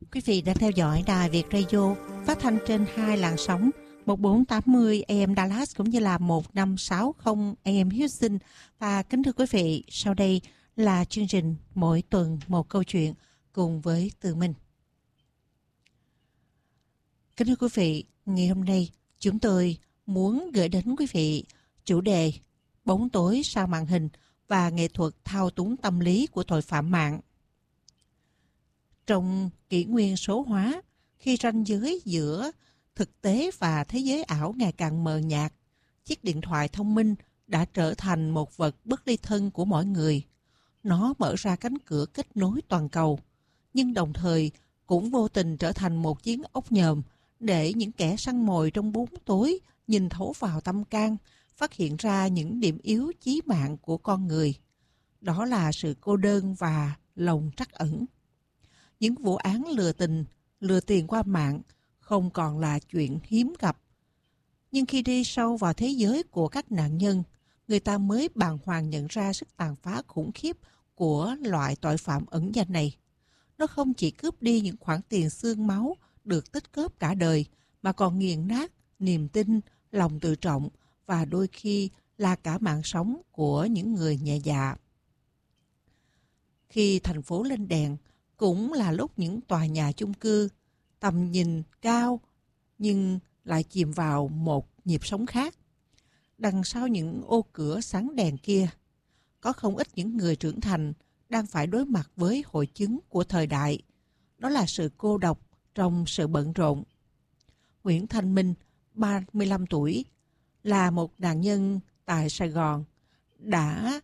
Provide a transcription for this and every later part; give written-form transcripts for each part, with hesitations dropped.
Quý vị đã theo dõi Đài Việt Radio phát thanh trên 2 làn sóng 1480 AM Dallas cũng như là 1560 AM Houston. Và kính thưa quý vị, sau đây là chương trình Mỗi tuần một câu chuyện cùng với Từ Minh. Kính thưa quý vị, ngày hôm nay chúng tôi muốn gửi đến quý vị chủ đề bóng tối sau màn hình và nghệ thuật thao túng tâm lý của tội phạm mạng. Trong kỷ nguyên số hóa, khi ranh giới giữa thực tế và thế giới ảo ngày càng mờ nhạt, chiếc điện thoại thông minh đã trở thành một vật bất ly thân của mỗi người. Nó mở ra cánh cửa kết nối toàn cầu, nhưng đồng thời cũng vô tình trở thành một chiến ốc nhòm để những kẻ săn mồi trong bóng tối nhìn thấu vào tâm can, phát hiện ra những điểm yếu chí mạng của con người. Đó là sự cô đơn và lòng trắc ẩn. Những vụ án lừa tình, lừa tiền qua mạng không còn là chuyện hiếm gặp. Nhưng khi đi sâu vào thế giới của các nạn nhân, người ta mới bàng hoàng nhận ra sức tàn phá khủng khiếp của loại tội phạm ẩn danh này. Nó không chỉ cướp đi những khoản tiền xương máu được tích góp cả đời, mà còn nghiền nát niềm tin, lòng tự trọng và đôi khi là cả mạng sống của những người nhẹ dạ. Khi thành phố lên đèn, cũng là lúc những tòa nhà chung cư tầm nhìn cao nhưng lại chìm vào một nhịp sống khác. Đằng sau những ô cửa sáng đèn kia, có không ít những người trưởng thành đang phải đối mặt với hội chứng của thời đại. Đó là sự cô độc trong sự bận rộn. Nguyễn Thanh Minh, 35 tuổi, là một nạn nhân tại Sài Gòn, đã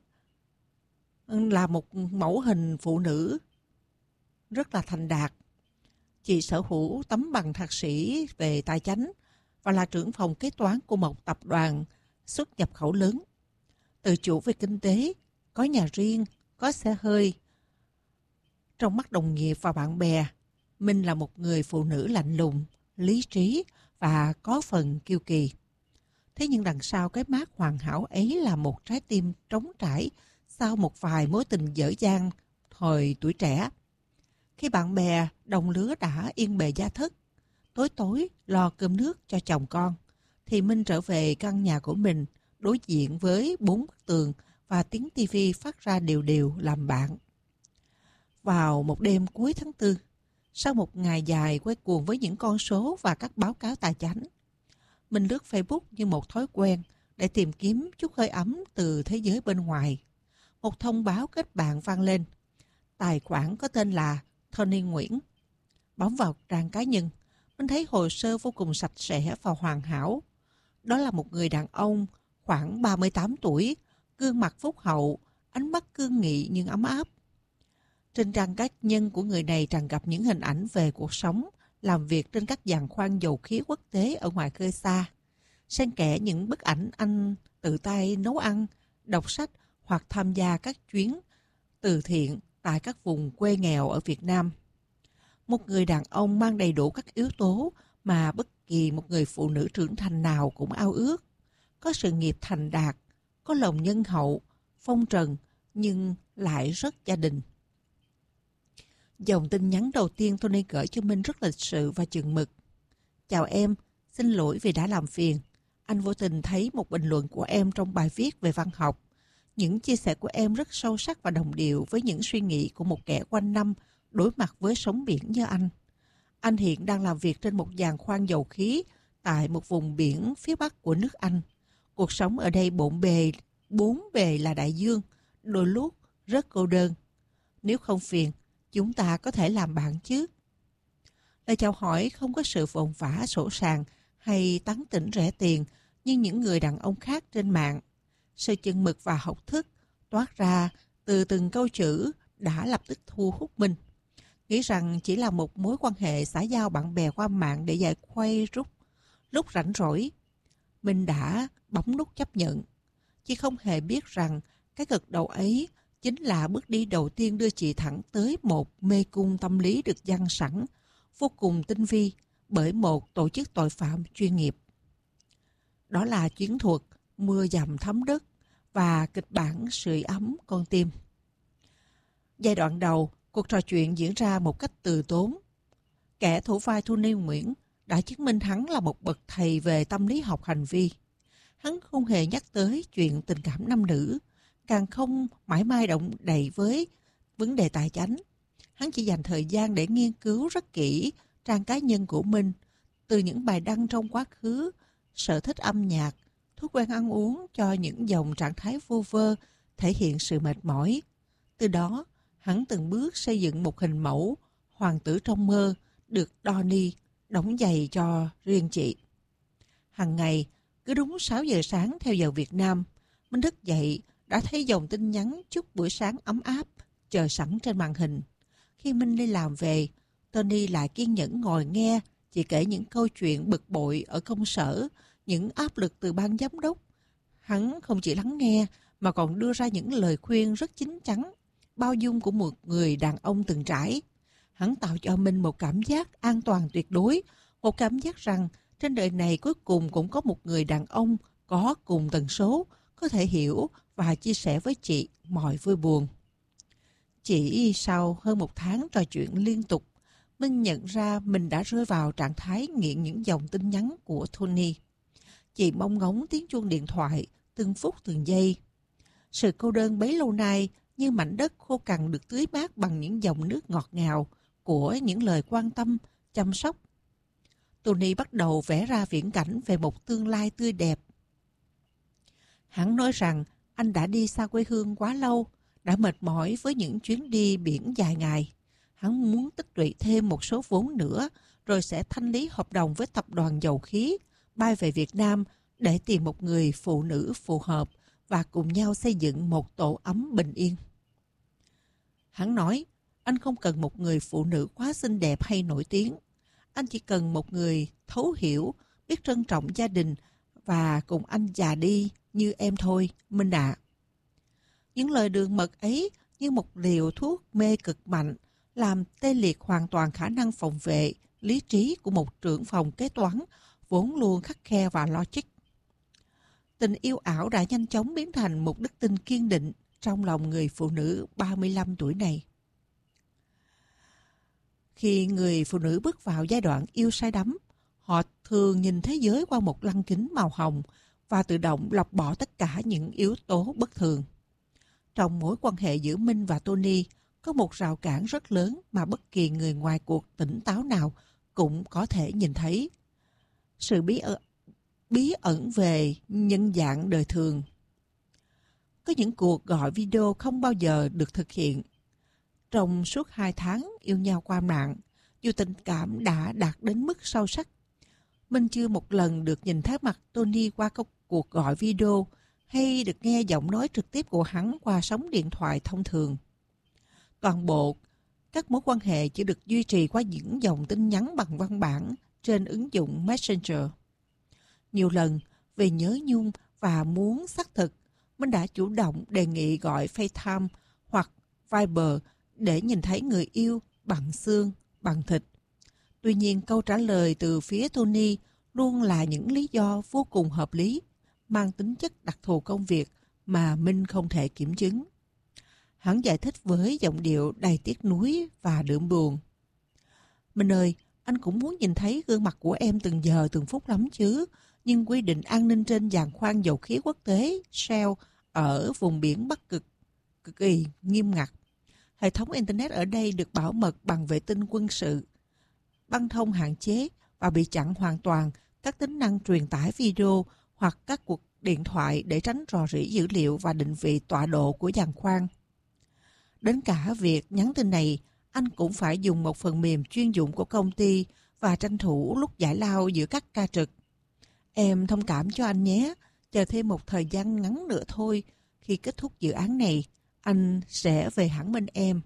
là một mẫu hình phụ nữ rất là thành đạt. Chị sở hữu tấm bằng thạc sĩ về tài chánh và là trưởng phòng kế toán của một tập đoàn xuất nhập khẩu lớn. Tự chủ về kinh tế, có nhà riêng, có xe hơi. Trong mắt đồng nghiệp và bạn bè, Minh là một người phụ nữ lạnh lùng, lý trí và có phần kiêu kỳ. Thế nhưng đằng sau cái mác hoàn hảo ấy là một trái tim trống trải sau một vài mối tình dở dang thời tuổi trẻ. Khi bạn bè, đồng lứa đã yên bề gia thất, tối tối lo cơm nước cho chồng con, thì Minh trở về căn nhà của mình, đối diện với 4 bức tường và tiếng tivi phát ra đều đều làm bạn. Vào một đêm cuối tháng 4, sau một ngày dài quay cuồng với những con số và các báo cáo tài chánh, Minh lướt Facebook như một thói quen để tìm kiếm chút hơi ấm từ thế giới bên ngoài. Một thông báo kết bạn vang lên. Tài khoản có tên là Tony Nguyễn. Bấm vào trang cá nhân, Minh thấy hồ sơ vô cùng sạch sẽ và hoàn hảo. Đó là một người đàn ông khoảng 38 tuổi, gương mặt phúc hậu, ánh mắt cương nghị nhưng ấm áp. Trên trang cá nhân của người này tràn ngập những hình ảnh về cuộc sống, làm việc trên các giàn khoan dầu khí quốc tế ở ngoài khơi xa. Xen kẽ những bức ảnh anh tự tay nấu ăn, đọc sách hoặc tham gia các chuyến từ thiện tại các vùng quê nghèo ở Việt Nam. Một người đàn ông mang đầy đủ các yếu tố mà bất kỳ một người phụ nữ trưởng thành nào cũng ao ước. Có sự nghiệp thành đạt, có lòng nhân hậu, phong trần nhưng lại rất gia đình. Dòng tin nhắn đầu tiên Tony gửi cho Minh rất lịch sự và chừng mực. Chào em, xin lỗi vì đã làm phiền. Anh vô tình thấy một bình luận của em trong bài viết về văn học. Những chia sẻ của em rất sâu sắc và đồng điệu với những suy nghĩ của một kẻ quanh năm đối mặt với sóng biển như anh. Anh hiện đang làm việc trên một giàn khoan dầu khí tại một vùng biển phía bắc của nước Anh. Cuộc sống ở đây bốn bề là đại dương, đôi lúc rất cô đơn. Nếu không phiền, chúng ta có thể làm bạn chứ? Lời chào hỏi không có sự vội vã sổ sàng hay tán tỉnh rẻ tiền như những người đàn ông khác trên mạng. Sự chừng mực và học thức toát ra từ từng câu chữ đã lập tức thu hút Minh. Nghĩ rằng chỉ là một mối quan hệ xã giao bạn bè qua mạng để giải khuây rút. Lúc rảnh rỗi, Minh đã bấm nút chấp nhận. Chị không hề biết rằng cái gật đầu ấy chính là bước đi đầu tiên đưa chị thẳng tới một mê cung tâm lý được dăng sẵn, vô cùng tinh vi bởi một tổ chức tội phạm chuyên nghiệp. Đó là chiến thuật mưa dầm thấm đất và kịch bản sưởi ấm con tim. Giai đoạn đầu, cuộc trò chuyện diễn ra một cách từ tốn. Kẻ thủ vai Tony Nguyễn đã chứng minh hắn là một bậc thầy về tâm lý học hành vi. Hắn không hề nhắc tới chuyện tình cảm nam nữ, càng không mãi mai động đậy với vấn đề tài chánh. Hắn chỉ dành thời gian để nghiên cứu rất kỹ trang cá nhân của mình, từ những bài đăng trong quá khứ, sở thích âm nhạc, thói quen ăn uống cho những dòng trạng thái vu vơ thể hiện sự mệt mỏi. Từ đó, hắn từng bước xây dựng một hình mẫu hoàng tử trong mơ được Donnie đóng giày cho riêng chị. Hằng ngày, cứ đúng 6 giờ sáng theo giờ Việt Nam, Minh thức dậy đã thấy dòng tin nhắn chúc buổi sáng ấm áp chờ sẵn trên màn hình. Khi Minh đi làm về, Tony lại kiên nhẫn ngồi nghe chị kể những câu chuyện bực bội ở công sở, những áp lực từ ban giám đốc. Hắn không chỉ lắng nghe mà còn đưa ra những lời khuyên rất chín chắn, bao dung của một người đàn ông từng trải. Hắn tạo cho Minh một cảm giác an toàn tuyệt đối, một cảm giác rằng trên đời này cuối cùng cũng có một người đàn ông có cùng tần số, có thể hiểu và chia sẻ với chị mọi vui buồn. Chỉ sau hơn 1 tháng trò chuyện liên tục, Minh nhận ra mình đã rơi vào trạng thái nghiện những dòng tin nhắn của Tony. Chị mong ngóng tiếng chuông điện thoại từng phút từng giây. Sự cô đơn bấy lâu nay như mảnh đất khô cằn được tưới mát bằng những dòng nước ngọt ngào của những lời quan tâm, chăm sóc. Tony bắt đầu vẽ ra viễn cảnh về một tương lai tươi đẹp. Hắn nói rằng anh đã đi xa quê hương quá lâu, đã mệt mỏi với những chuyến đi biển dài ngày. Hắn muốn tích lũy thêm một số vốn nữa, rồi sẽ thanh lý hợp đồng với tập đoàn dầu khí, bay về Việt Nam để tìm một người phụ nữ phù hợp và cùng nhau xây dựng một tổ ấm bình yên. Hắn nói, anh không cần một người phụ nữ quá xinh đẹp hay nổi tiếng. Anh chỉ cần một người thấu hiểu, biết trân trọng gia đình và cùng anh già đi như em thôi, Minh ạ. Những lời đường mật ấy như một liều thuốc mê cực mạnh, làm tê liệt hoàn toàn khả năng phòng vệ, lý trí của một trưởng phòng kế toán, vốn luôn khắt khe và logic. Tình yêu ảo đã nhanh chóng biến thành một đức tin kiên định trong lòng người phụ nữ 35 tuổi này. Khi người phụ nữ bước vào giai đoạn yêu say đắm, họ thường nhìn thế giới qua một lăng kính màu hồng và tự động lọc bỏ tất cả những yếu tố bất thường. Trong mối quan hệ giữa Minh và Tony, có một rào cản rất lớn mà bất kỳ người ngoài cuộc tỉnh táo nào cũng có thể nhìn thấy. Sự bí ẩn về nhân dạng đời thường. Có những cuộc gọi video không bao giờ được thực hiện. Trong suốt 2 tháng yêu nhau qua mạng, dù tình cảm đã đạt đến mức sâu sắc, Minh chưa một lần được nhìn thấy mặt Tony qua các cuộc gọi video hay được nghe giọng nói trực tiếp của hắn qua sóng điện thoại thông thường. Toàn bộ các mối quan hệ chỉ được duy trì qua những dòng tin nhắn bằng văn bản trên ứng dụng Messenger. Nhiều lần, vì nhớ nhung và muốn xác thực, Minh đã chủ động đề nghị gọi FaceTime hoặc Viber để nhìn thấy người yêu bằng xương, bằng thịt. Tuy nhiên, câu trả lời từ phía Tony luôn là những lý do vô cùng hợp lý, mang tính chất đặc thù công việc mà Minh không thể kiểm chứng. Hắn giải thích với giọng điệu đầy tiếc nuối và đượm buồn. Minh ơi, anh cũng muốn nhìn thấy gương mặt của em từng giờ từng phút lắm chứ, nhưng quy định an ninh trên giàn khoan dầu khí quốc tế Shell ở vùng biển Bắc Cực cực kỳ nghiêm ngặt. Hệ thống Internet ở đây được bảo mật bằng vệ tinh quân sự. Băng thông hạn chế và bị chặn hoàn toàn các tính năng truyền tải video hoặc các cuộc điện thoại để tránh rò rỉ dữ liệu và định vị tọa độ của giàn khoan. Đến cả việc nhắn tin này, anh cũng phải dùng một phần mềm chuyên dụng của công ty và tranh thủ lúc giải lao giữa các ca trực. Em thông cảm cho anh nhé, chờ thêm một thời gian ngắn nữa thôi. Khi kết thúc dự án này, anh sẽ về hẳn bên em.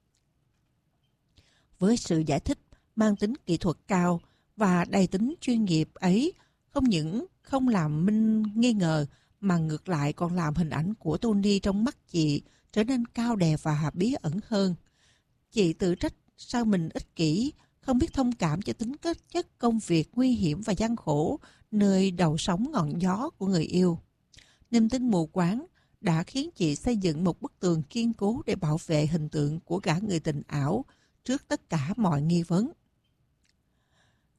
Với sự giải thích mang tính kỹ thuật cao và đầy tính chuyên nghiệp ấy, không những không làm Minh nghi ngờ mà ngược lại còn làm hình ảnh của Tony trong mắt chị trở nên cao đẹp và bí ẩn hơn. Chị tự trách sao mình ích kỷ, không biết thông cảm cho tính chất công việc nguy hiểm và gian khổ nơi đầu sóng ngọn gió của người yêu. Niềm tin mù quáng đã khiến chị xây dựng một bức tường kiên cố để bảo vệ hình tượng của gã người tình ảo trước tất cả mọi nghi vấn.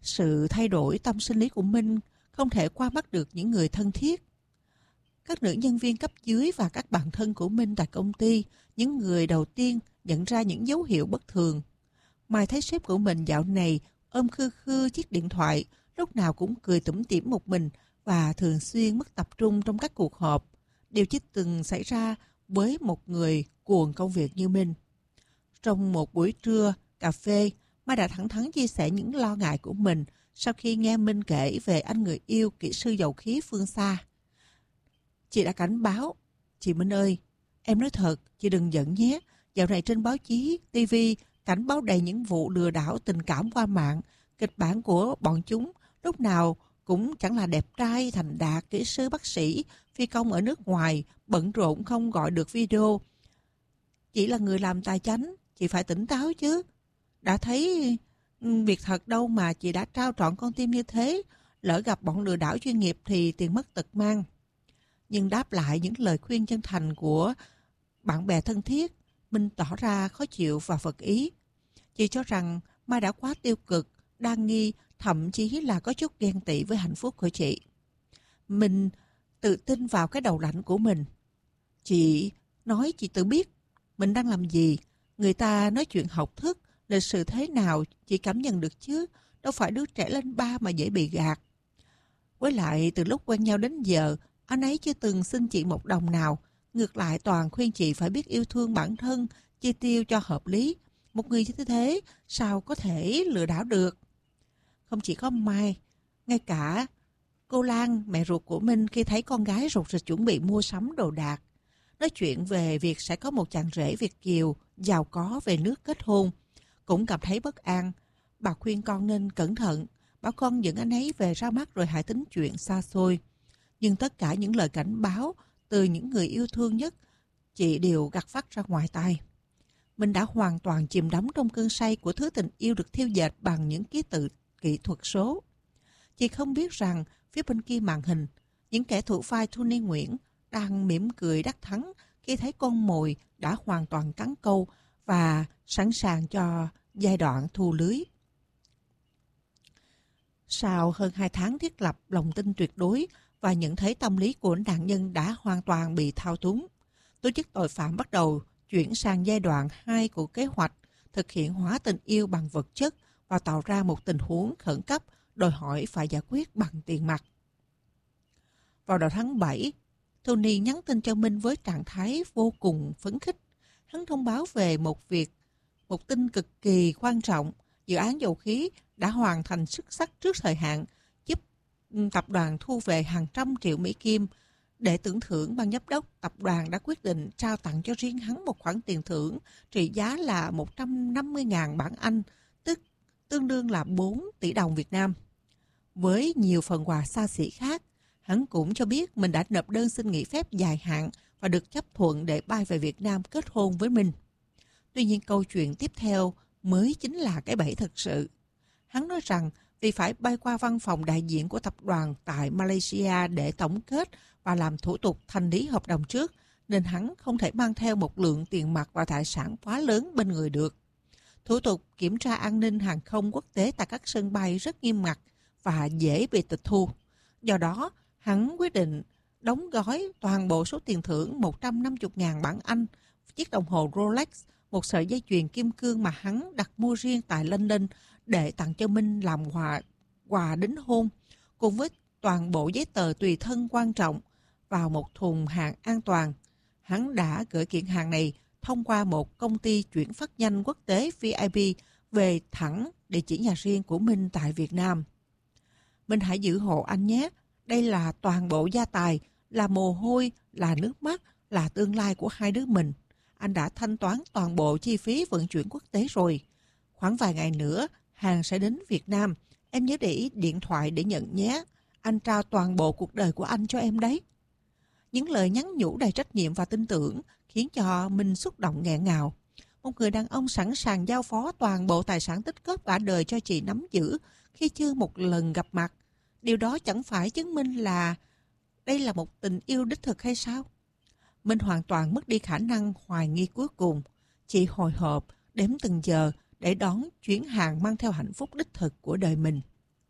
Sự thay đổi tâm sinh lý của Minh không thể qua mắt được những người thân thiết. Các nữ nhân viên cấp dưới và các bạn thân của Minh tại công ty, những người đầu tiên nhận ra những dấu hiệu bất thường. Mai thấy sếp của mình dạo này ôm khư khư chiếc điện thoại, lúc nào cũng cười tủm tỉm một mình và thường xuyên mất tập trung trong các cuộc họp. Điều chưa từng xảy ra với một người cuồng công việc như Minh. Trong một buổi trưa cà phê, Mai đã thẳng thắn chia sẻ những lo ngại của mình sau khi nghe Minh kể về anh người yêu kỹ sư dầu khí phương xa. Chị đã cảnh báo. Chị Minh ơi, em nói thật, chị đừng giận nhé. Dạo này trên báo chí, TV cảnh báo đầy những vụ lừa đảo tình cảm qua mạng. Kịch bản của bọn chúng lúc nào cũng chẳng là đẹp trai, thành đạt, kỹ sư bác sĩ, phi công ở nước ngoài, bận rộn không gọi được video. Chị là người làm tài chánh, chị phải tỉnh táo chứ. Đã thấy việc thật đâu mà chị đã trao trọn con tim như thế. Lỡ gặp bọn lừa đảo chuyên nghiệp thì tiền mất tật mang. Nhưng đáp lại những lời khuyên chân thành của bạn bè thân thiết, Minh tỏ ra khó chịu và phật ý. Chị cho rằng Mai đã quá tiêu cực, đa nghi, thậm chí là có chút ghen tị với hạnh phúc của chị. Mình tự tin vào cái đầu lạnh của mình. Chị nói chị tự biết mình đang làm gì. Người ta nói chuyện học thức, lịch sự thế nào chị cảm nhận được chứ. Đâu phải đứa trẻ lên ba mà dễ bị gạt. Với lại từ lúc quen nhau đến giờ, anh ấy chưa từng xin chị một đồng nào. Ngược lại toàn khuyên chị phải biết yêu thương bản thân, chi tiêu cho hợp lý. Một người như thế sao có thể lừa đảo được? Không chỉ có Mai, ngay cả cô Lan, mẹ ruột của Minh khi thấy con gái rụt rịch chuẩn bị mua sắm đồ đạc. Nói chuyện về việc sẽ có một chàng rể Việt kiều, giàu có về nước kết hôn. Cũng cảm thấy bất an. Bà khuyên con nên cẩn thận, bảo con dẫn anh ấy về ra mắt rồi hãy tính chuyện xa xôi. Nhưng tất cả những lời cảnh báo từ những người yêu thương nhất, chị đều gặt phắt ra ngoài tai. Mình đã hoàn toàn chìm đắm trong cơn say của thứ tình yêu được thêu dệt bằng những ký tự kỹ thuật số. Chị không biết rằng phía bên kia màn hình, những kẻ thủ vai Tony Nguyễn đang mỉm cười đắc thắng khi thấy con mồi đã hoàn toàn cắn câu và sẵn sàng cho giai đoạn thu lưới. Sau hơn 2 tháng thiết lập lòng tin tuyệt đối và nhận thấy tâm lý của nạn nhân đã hoàn toàn bị thao túng, tổ chức tội phạm bắt đầu chuyển sang giai đoạn 2 của kế hoạch thực hiện hóa tình yêu bằng vật chất và tạo ra một tình huống khẩn cấp đòi hỏi phải giải quyết bằng tiền mặt. Vào đầu tháng 7, Tony nhắn tin cho Minh với trạng thái vô cùng phấn khích. Hắn thông báo về một tin cực kỳ quan trọng. Dự án dầu khí đã hoàn thành xuất sắc trước thời hạn, giúp tập đoàn thu về hàng trăm triệu Mỹ Kim. Để tưởng thưởng, ban giám đốc tập đoàn đã quyết định trao tặng cho riêng hắn một khoản tiền thưởng trị giá là 150.000 bảng Anh, tức tương đương là 4 tỷ đồng Việt Nam. Với nhiều phần quà xa xỉ khác, hắn cũng cho biết mình đã nộp đơn xin nghỉ phép dài hạn và được chấp thuận để bay về Việt Nam kết hôn với mình. Tuy nhiên câu chuyện tiếp theo mới chính là cái bẫy thực sự. Hắn nói rằng vì phải bay qua văn phòng đại diện của tập đoàn tại Malaysia để tổng kết và làm thủ tục thanh lý hợp đồng trước, nên hắn không thể mang theo một lượng tiền mặt và tài sản quá lớn bên người được. Thủ tục kiểm tra an ninh hàng không quốc tế tại các sân bay rất nghiêm ngặt và dễ bị tịch thu. Do đó, hắn quyết định đóng gói toàn bộ số tiền thưởng 150.000 bảng Anh, chiếc đồng hồ Rolex, một sợi dây chuyền kim cương mà hắn đặt mua riêng tại London để tặng cho Minh làm quà đính hôn, cùng với toàn bộ giấy tờ tùy thân quan trọng vào một thùng hàng an toàn. Hắn đã gửi kiện hàng này thông qua một công ty chuyển phát nhanh quốc tế VIP về thẳng địa chỉ nhà riêng của Minh tại Việt Nam. Minh hãy giữ hộ anh nhé. Đây là toàn bộ gia tài, là mồ hôi, là nước mắt, là tương lai của hai đứa mình. Anh đã thanh toán toàn bộ chi phí vận chuyển quốc tế rồi. Khoảng vài ngày nữa, hàng sẽ đến Việt Nam. Em nhớ để ý điện thoại để nhận nhé. Anh trao toàn bộ cuộc đời của anh cho em đấy. Những lời nhắn nhủ đầy trách nhiệm và tin tưởng khiến cho Minh xúc động nghẹn ngào. Một người đàn ông sẵn sàng giao phó toàn bộ tài sản tích góp cả đời cho chị nắm giữ khi chưa một lần gặp mặt. Điều đó chẳng phải chứng minh là đây là một tình yêu đích thực hay sao? Minh hoàn toàn mất đi khả năng hoài nghi cuối cùng. Chị hồi hộp, đếm từng giờ để đón chuyến hàng mang theo hạnh phúc đích thực của đời mình.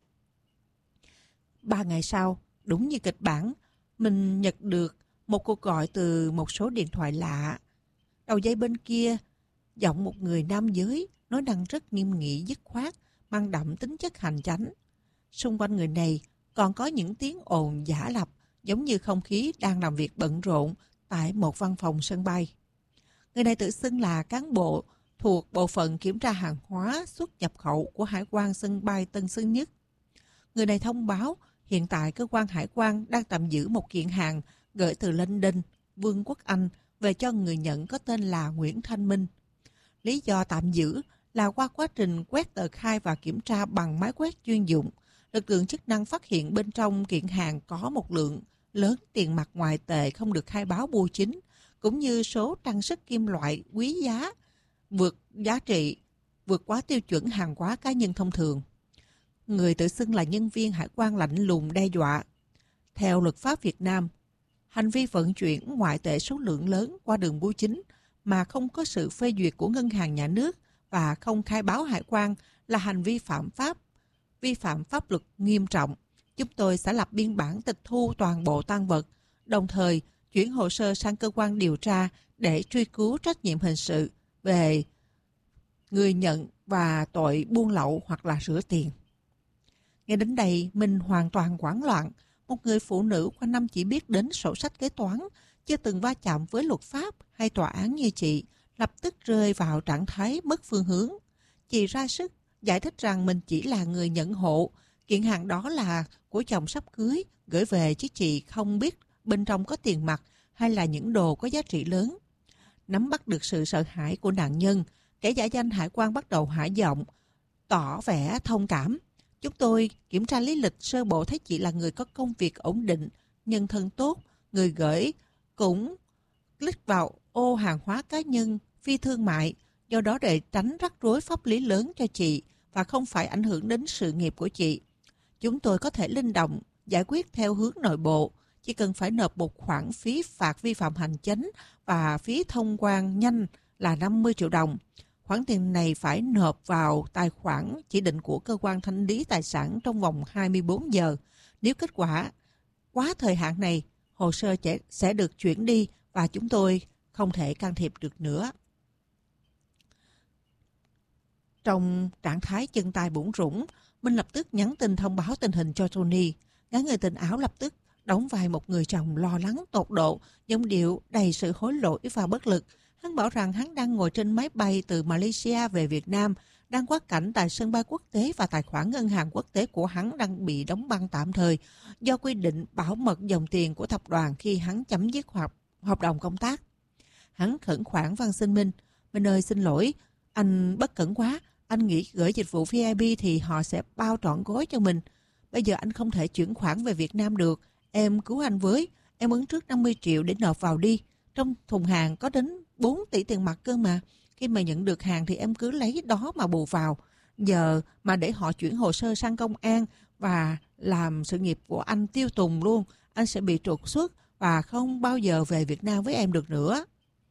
3 ngày sau, đúng như kịch bản, mình nhận được một cuộc gọi từ một số điện thoại lạ. Đầu dây bên kia, giọng một người nam giới nói năng rất nghiêm nghị dứt khoát, mang đậm tính chất hành chánh. Xung quanh người này còn có những tiếng ồn giả lập, giống như không khí đang làm việc bận rộn tại một văn phòng sân bay. Người này tự xưng là cán bộ thuộc bộ phận kiểm tra hàng hóa xuất nhập khẩu của Hải quan sân bay Tân Sơn Nhất. Người này thông báo hiện tại cơ quan hải quan đang tạm giữ một kiện hàng gửi từ London, Vương quốc Anh về cho người nhận có tên là Nguyễn Thanh Minh. Lý do tạm giữ là qua quá trình quét tờ khai và kiểm tra bằng máy quét chuyên dụng, lực lượng chức năng phát hiện bên trong kiện hàng có một lượng lớn tiền mặt ngoại tệ không được khai báo bưu chính, cũng như số trang sức kim loại quý giá vượt giá trị, vượt quá tiêu chuẩn hàng hóa cá nhân thông thường. Người tự xưng là nhân viên hải quan lạnh lùng đe dọa. Theo luật pháp Việt Nam, hành vi vận chuyển ngoại tệ số lượng lớn qua đường bưu chính mà không có sự phê duyệt của ngân hàng nhà nước và không khai báo hải quan là hành vi phạm pháp, vi phạm pháp luật nghiêm trọng. Chúng tôi sẽ lập biên bản tịch thu toàn bộ tang vật, đồng thời chuyển hồ sơ sang cơ quan điều tra để truy cứu trách nhiệm hình sự về người nhận và tội buôn lậu hoặc là rửa tiền. Nghe đến đây, mình hoàn toàn hoảng loạn. Một người phụ nữ qua năm chỉ biết đến sổ sách kế toán, chưa từng va chạm với luật pháp hay tòa án như chị, lập tức rơi vào trạng thái mất phương hướng. Chị ra sức giải thích rằng mình chỉ là người nhận hộ, kiện hàng đó là của chồng sắp cưới, gửi về chứ chị không biết bên trong có tiền mặt hay là những đồ có giá trị lớn. Nắm bắt được sự sợ hãi của nạn nhân, kẻ giả danh hải quan bắt đầu hạ giọng, tỏ vẻ thông cảm. Chúng tôi kiểm tra lý lịch sơ bộ thấy chị là người có công việc ổn định, nhân thân tốt, người gửi cũng click vào ô hàng hóa cá nhân, phi thương mại, do đó để tránh rắc rối pháp lý lớn cho chị và không phải ảnh hưởng đến sự nghiệp của chị. Chúng tôi có thể linh động, giải quyết theo hướng nội bộ, chỉ cần phải nộp một khoản phí phạt vi phạm hành chính và phí thông quan nhanh là 50 triệu đồng. Khoản tiền này phải nộp vào tài khoản chỉ định của cơ quan thanh lý tài sản trong vòng 24 giờ. Nếu kết quả quá thời hạn này, hồ sơ sẽ được chuyển đi và chúng tôi không thể can thiệp được nữa. Trong trạng thái chân tay bủn rủn, mình lập tức nhắn tin thông báo tình hình cho Tony. Gã người tình áo lập tức đóng vai một người chồng lo lắng tột độ, giọng điệu đầy sự hối lỗi và bất lực. Hắn bảo rằng hắn đang ngồi trên máy bay từ Malaysia về Việt Nam, đang quá cảnh tại sân bay quốc tế và tài khoản ngân hàng quốc tế của hắn đang bị đóng băng tạm thời do quy định bảo mật dòng tiền của tập đoàn khi hắn chấm dứt hợp đồng công tác. Hắn khẩn khoản van xin Minh ơi xin lỗi, anh bất cẩn quá, anh nghĩ gửi dịch vụ VIP thì họ sẽ bao trọn gói cho mình. Bây giờ anh không thể chuyển khoản về Việt Nam được, em cứu anh với, em ứng trước 50 triệu để nộp vào đi. Trong thùng hàng có đến 4 tỷ tiền mặt cơ mà. Khi mà nhận được hàng thì em cứ lấy đó mà bù vào. Giờ mà để họ chuyển hồ sơ sang công an và làm sự nghiệp của anh tiêu tùng luôn, anh sẽ bị trục xuất và không bao giờ về Việt Nam với em được nữa.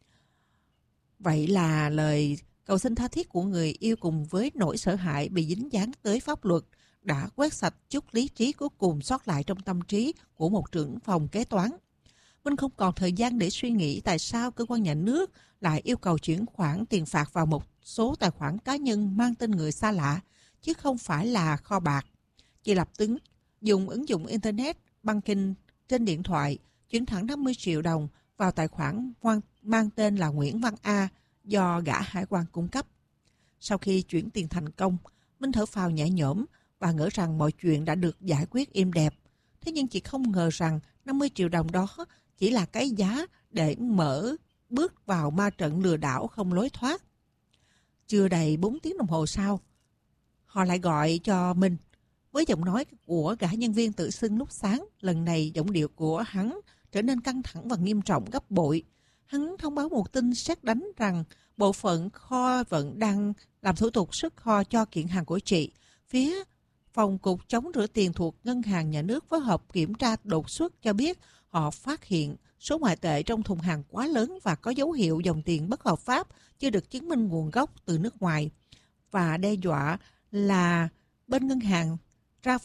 Vậy là lời cầu xin tha thiết của người yêu cùng với nỗi sợ hãi bị dính dáng tới pháp luật đã quét sạch chút lý trí cuối cùng sót lại trong tâm trí của một trưởng phòng kế toán. Minh không còn thời gian để suy nghĩ tại sao cơ quan nhà nước lại yêu cầu chuyển khoản tiền phạt vào một số tài khoản cá nhân mang tên người xa lạ, chứ không phải là kho bạc. Chị lập tức dùng ứng dụng Internet Banking trên điện thoại, chuyển thẳng 50 triệu đồng vào tài khoản mang tên là Nguyễn Văn A do gã hải quan cung cấp. Sau khi chuyển tiền thành công, Minh thở phào nhẹ nhõm và ngỡ rằng mọi chuyện đã được giải quyết êm đẹp. Thế nhưng chị không ngờ rằng 50 triệu đồng đó chỉ là cái giá để mở bước vào ma trận lừa đảo không lối thoát. Chưa đầy 4 tiếng đồng hồ sau, họ lại gọi cho mình. Với giọng nói của gã nhân viên tự xưng lúc sáng, lần này giọng điệu của hắn trở nên căng thẳng và nghiêm trọng gấp bội. Hắn thông báo một tin sét đánh rằng bộ phận kho vận đang làm thủ tục xuất kho cho kiện hàng của chị. Phía phòng cục chống rửa tiền thuộc Ngân hàng Nhà nước phối hợp kiểm tra đột xuất cho biết họ phát hiện số ngoại tệ trong thùng hàng quá lớn và có dấu hiệu dòng tiền bất hợp pháp chưa được chứng minh nguồn gốc từ nước ngoài, và đe dọa là bên ngân hàng ra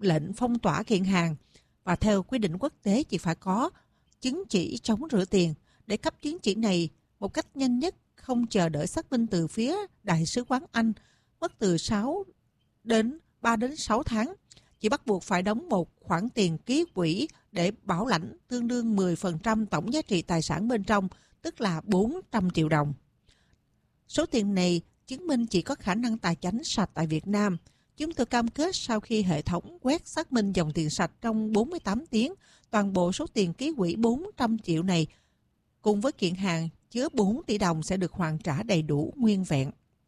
lệnh phong tỏa kiện hàng. Và theo quy định quốc tế chỉ phải có chứng chỉ chống rửa tiền. Để cấp chứng chỉ này một cách nhanh nhất, không chờ đợi xác minh từ phía Đại sứ quán Anh, mất từ 3 đến 6 tháng. Chị bắt buộc phải đóng một khoản tiền ký quỹ để bảo lãnh tương đương 10% tổng giá trị tài sản bên trong, tức là 400 triệu đồng. Số tiền này chứng minh chị có khả năng tài chính sạch tại Việt Nam. Chúng tôi cam kết sau khi hệ thống quét xác minh dòng tiền sạch trong 48 tiếng, toàn bộ số tiền ký quỹ 400 triệu này cùng với kiện hàng chứa 4 tỷ đồng sẽ được hoàn trả đầy đủ nguyên vẹn.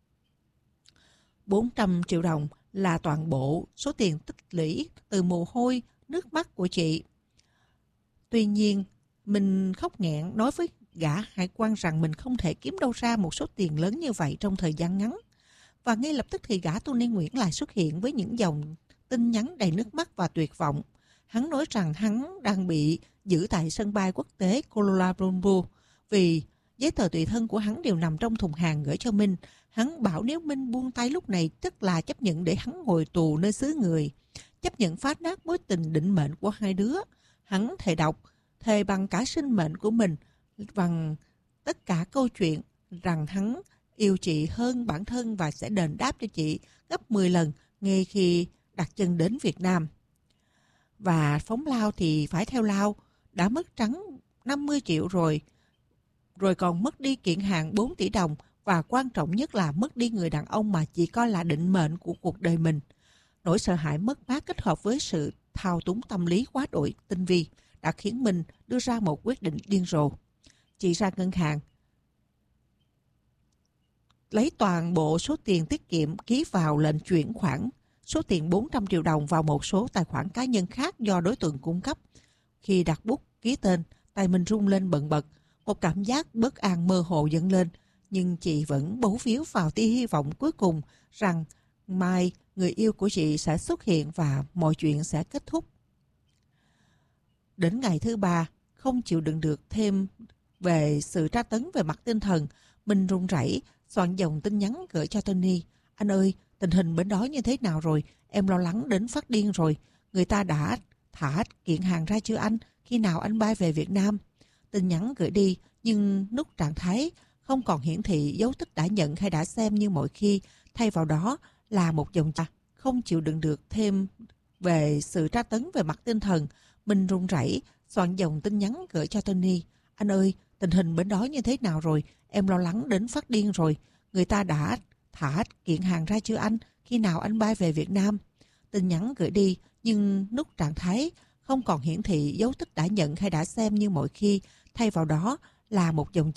400 triệu đồng là toàn bộ số tiền tích lũy từ mồ hôi, nước mắt của chị. Tuy nhiên, mình khóc nghẹn nói với gã hải quan rằng mình không thể kiếm đâu ra một số tiền lớn như vậy trong thời gian ngắn. Và ngay lập tức thì gã Tony Nguyễn lại xuất hiện với những dòng tin nhắn đầy nước mắt và tuyệt vọng. Hắn nói rằng hắn đang bị giữ tại sân bay quốc tế Kuala Lumpur vì giấy tờ tùy thân của hắn đều nằm trong thùng hàng gửi cho Minh. Hắn bảo nếu Minh buông tay lúc này tức là chấp nhận để hắn ngồi tù nơi xứ người, chấp nhận phá nát mối tình định mệnh của hai đứa. Hắn thề bằng cả sinh mệnh của mình, bằng tất cả câu chuyện rằng hắn yêu chị hơn bản thân và sẽ đền đáp cho chị gấp 10 lần ngay khi đặt chân đến Việt Nam. Và phóng lao thì phải theo lao, đã mất trắng 50 triệu rồi còn mất đi kiện hàng 4 tỷ đồng và quan trọng nhất là mất đi người đàn ông mà chị coi là định mệnh của cuộc đời mình. Nỗi sợ hãi mất mát kết hợp với sự thao túng tâm lý quá đổi tinh vi đã khiến mình đưa ra một quyết định điên rồ. Chị ra ngân hàng, lấy toàn bộ số tiền tiết kiệm, ký vào lệnh chuyển khoản số tiền 400 triệu đồng vào một số tài khoản cá nhân khác do đối tượng cung cấp. Khi đặt bút ký tên, tay mình rung lên bần bật, một cảm giác bất an mơ hồ dâng lên, nhưng chị vẫn bấu víu vào tia hy vọng cuối cùng rằng mai người yêu của chị sẽ xuất hiện và mọi chuyện sẽ kết thúc. Đến ngày thứ 3, không chịu đựng được thêm về sự tra tấn về mặt tinh thần, mình run rẩy soạn dòng tin nhắn gửi cho Tony. Anh ơi, tình hình bên đó như thế nào rồi? Em lo lắng đến phát điên rồi. Người ta đã thả kiện hàng ra chưa anh? Khi nào anh bay về Việt Nam? Tin nhắn gửi đi, nhưng nút trạng thái không còn hiển thị dấu tích đã nhận hay đã xem như mọi khi. Thay vào đó là một dòng chà. Không chịu đựng được thêm về sự tra tấn về mặt tinh thần, mình run rẩy soạn dòng tin nhắn gửi cho Tony. Anh ơi, tình hình bên đó như thế nào rồi? Em lo lắng đến phát điên rồi. Người ta đã thả kiện hàng ra chưa anh? Khi nào anh bay về Việt Nam? Tin nhắn gửi đi, nhưng nút trạng thái không còn hiển thị dấu tích đã nhận hay đã xem như mọi khi. Thay vào đó là một dòng